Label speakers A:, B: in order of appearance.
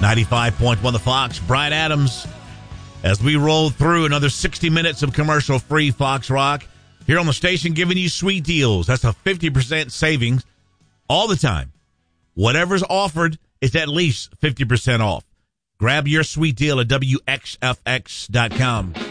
A: 95.1 The Fox, Bryan Adams, as we roll through another 60 minutes of commercial-free Fox Rock here on the station, giving you sweet deals. That's a 50% savings all the time. Whatever's offered is at least 50% off. Grab your sweet deal at WXFX.com.